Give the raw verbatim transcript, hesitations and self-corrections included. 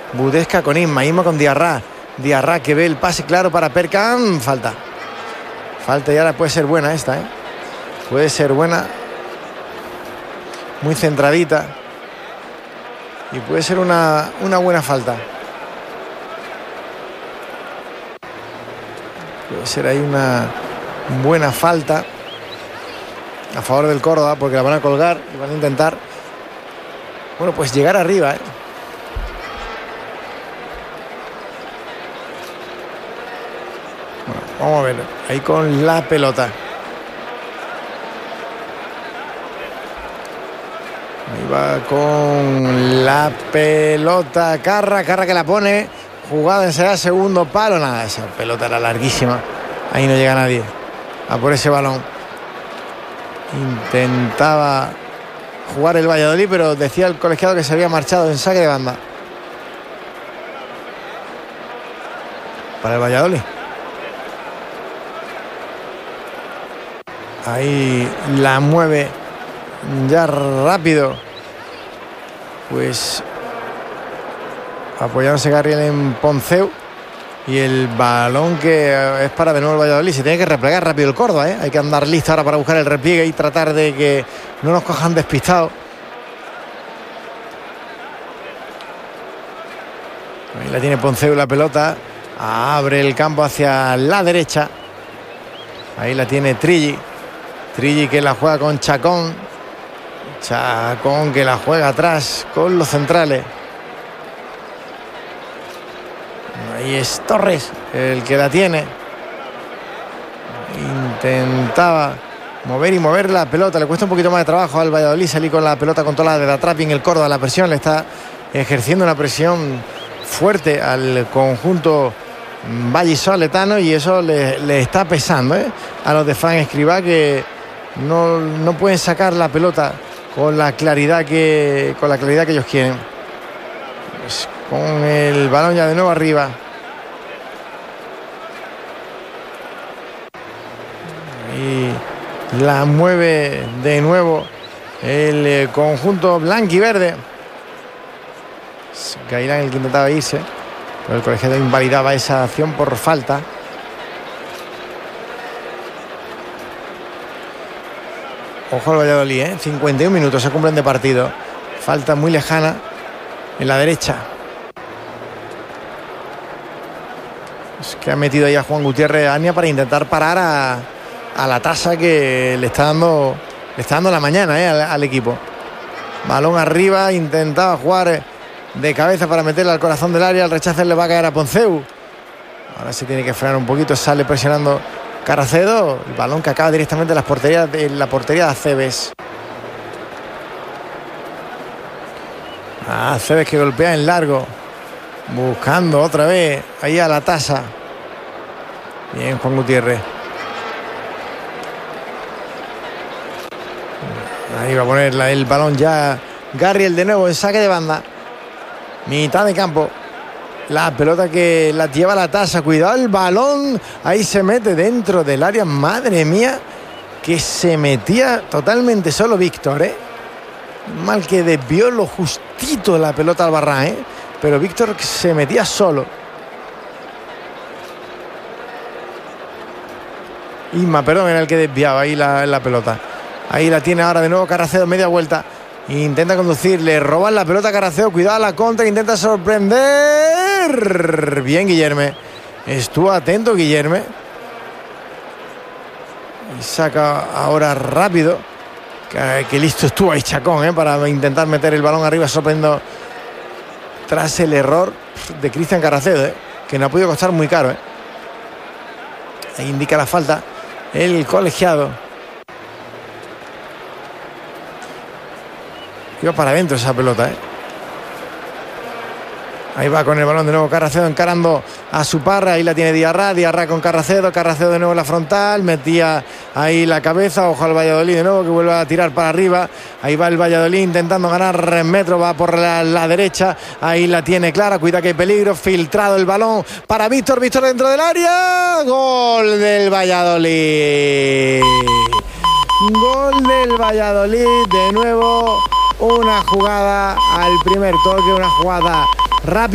Budesca con Isma, Isma con Diarra. Diarra que ve el pase claro para Perkan. Falta. Falta y ahora puede ser buena esta, ¿eh? Puede ser buena. Muy centradita. Y puede ser una, una buena falta. Puede ser ahí una buena falta a favor del Córdoba, porque la van a colgar y van a intentar, bueno, pues llegar arriba, ¿eh? Bueno, vamos a ver, ahí con la pelota. Ahí va con la pelota Carra, Carra que la pone, jugada en será segundo palo, nada, esa pelota era larguísima, ahí no llega nadie a por ese balón. Intentaba jugar el Valladolid, pero decía el colegiado que se había marchado en saque de banda para el Valladolid. Ahí la mueve ya rápido, pues apoyándose Garriel en Ponceu, y el balón que es para de nuevo el Valladolid. Se tiene que replegar rápido el Córdoba, ¿eh? Hay que andar listo ahora para buscar el repliegue y tratar de que no nos cojan despistados. Ahí la tiene Ponceu la pelota, abre el campo hacia la derecha. Ahí la tiene Trilli. Trilli que la juega con Chacón. Chacón que la juega atrás con los centrales. Ahí es Torres el que la tiene. Intentaba mover y mover la pelota. Le cuesta un poquito más de trabajo al Valladolid salir con la pelota controlada de la Trapping. El Córdoba, la presión, le está ejerciendo una presión fuerte al conjunto vallisoletano, y eso le, le está pesando, ¿eh? A los de Fran Escribá, que no, no pueden sacar la pelota con la claridad que, con la claridad que ellos quieren. Pues con el balón ya de nuevo arriba. Y la mueve de nuevo el conjunto blanquiverde. Gairán el que intentaba irse, pero el colegiado invalidaba esa acción por falta. Ojo al Valladolid, ¿eh? cincuenta y un minutos se cumplen de partido. Falta muy lejana en la derecha. Es que ha metido ahí a Juan Gutiérrez Ania para intentar parar a, a la tasa que le está dando, le está dando la mañana, ¿eh? al, al equipo. Balón arriba, intentaba jugar de cabeza para meterle al corazón del área. El rechazo le va a caer a Ponceu. Ahora se tiene que frenar un poquito, sale presionando Carracedo. El balón que acaba directamente en, las porterías, en la portería de Aceves. Ah, Aceves que golpea en largo, buscando otra vez ahí a la tasa. Bien, Juan Gutiérrez. Ahí va a poner el balón ya Garriel de nuevo en saque de banda. Mitad de campo. La pelota que la lleva la tasa. Cuidado el balón. Ahí se mete dentro del área. Madre mía, que se metía totalmente solo Víctor, ¿eh? Mal que desvió lo justito la pelota al Barrán, ¿eh? Pero Víctor se metía solo. Isma, perdón, era el que desviaba ahí la, la pelota. Ahí la tiene ahora de nuevo Carracedo, media vuelta. Intenta conducir, le roban la pelota a Carracedo. Cuidado a la contra, intenta sorprender. Bien, Guillerme. Estuvo atento, Guillerme. Y saca ahora rápido. Que, que listo estuvo ahí Chacón, ¿eh? Para intentar meter el balón arriba, sorprendiendo tras el error de Cristian Carracedo, ¿eh? Que no ha podido costar muy caro, ¿eh? Ahí indica la falta el colegiado. Iba para adentro esa pelota, ¿eh? Ahí va con el balón de nuevo Carracedo encarando a su Parra. Ahí la tiene Diarra, Diarra con Carracedo. Carracedo de nuevo en la frontal, metía ahí la cabeza. Ojo al Valladolid de nuevo que vuelve a tirar para arriba. Ahí va el Valladolid intentando ganar en metro, va por la, la derecha. Ahí la tiene clara, cuida que hay peligro. Filtrado el balón para Víctor, Víctor dentro del área. Gol del Valladolid. Gol del Valladolid de nuevo. Una jugada al primer toque, una jugada rápida.